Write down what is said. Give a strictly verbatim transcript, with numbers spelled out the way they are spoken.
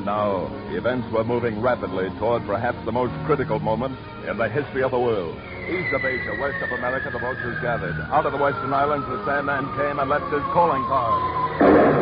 And now, events were moving rapidly toward perhaps the most critical moment in the history of the world. East of Asia, west of America, the vultures gathered. Out of the western islands, the Sandman came and left his calling card.